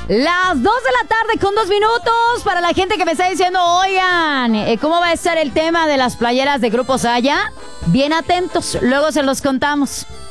Las 2 de la tarde con 2 minutos. Para la gente que me está diciendo, oigan, ¿cómo va a estar el tema de las playeras de Grupo Saya? Bien atentos, luego se los contamos.